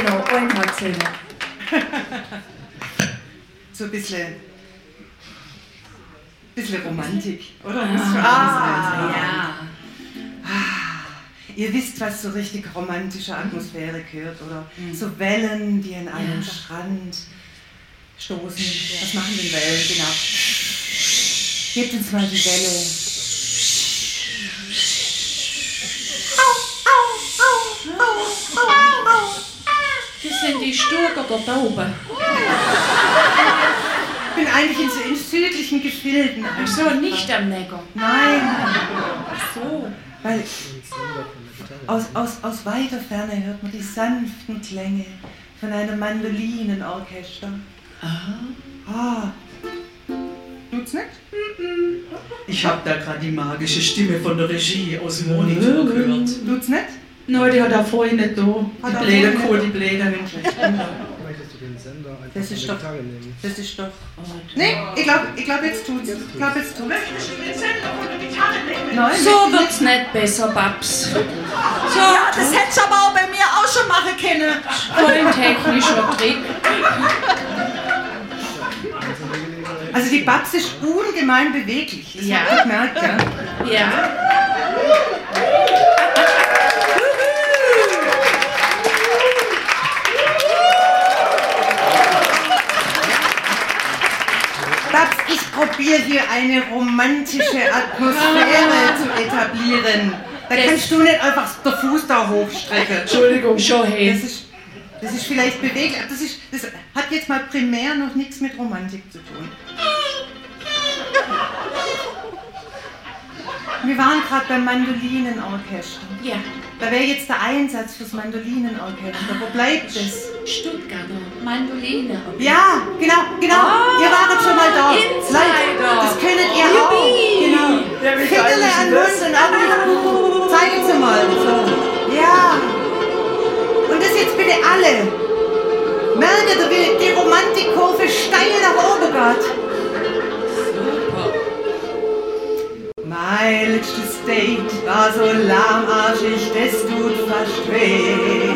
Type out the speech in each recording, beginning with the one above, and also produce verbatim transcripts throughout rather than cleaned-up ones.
noch, einen hat sie noch. So ein bisschen, bisschen Romantik, oder? Ah, ah, ja. Ah, ihr wisst, was zur richtig romantische Atmosphäre gehört, oder? Mhm. So Wellen, die an einen ja. Strand stoßen. Ja. Was machen denn Wellen? Genau. Gebt uns mal die Welle. Das sind die Sturger da oben. Ich bin eigentlich in, in südlichen Gefilden. Ach so, nicht am Neckar. Nein. Ach so. Weil aus, aus, aus weiter Ferne hört man die sanften Klänge von einem Mandolinenorchester. Aha. Ah. Tut's nicht? Ich hab da gerade die magische Stimme von der Regie aus dem Monitor gehört. Tut's nicht? Nein, die hat er vorhin nicht da. Die Bläder, Kohl, die Bläder. Das ist doch, das ist doch... Nee, ich glaube ich glaub, jetzt tut's. Ich glaube, jetzt tut's. Möchtest du den Sender oder die Gitarre nehmen? Nein, so wird's nicht besser, Babs. So, ja, das hättest du aber auch bei mir auch schon machen können. Voll technischer Trick. Also die Babs ist ungemein beweglich. Das ja. habt ihr gemerkt, ja? Ja. Babs, ich probiere hier eine romantische Atmosphäre zu etablieren. Da das kannst du nicht einfach den Fuß da hochstrecken. Entschuldigung, schon hey. Das ist, das ist vielleicht beweglich, aber das, ist, das hat jetzt mal primär noch nichts mit Romantik zu tun. Wir waren gerade beim Mandolinenorchester. Ja. Da wäre jetzt der Einsatz fürs Mandolinenorchester. Wo bleibt es? Stuttgarter Mandoline. Ja, genau, genau. Ah, ihr waret schon mal da. Insider. Das könntet ihr Juppie. auch. Genau. Fingerle an Mund und Augen. Zeigen Sie mal. So. Ja. Und das jetzt bitte alle. Merkt ihr, wie die Romantikkurve steil nach oben geht? Mein letztes Date war so lahmarschig, das tut fast weh.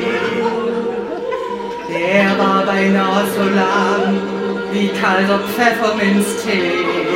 Der war beinahe so lahm wie kalter Pfefferminztee.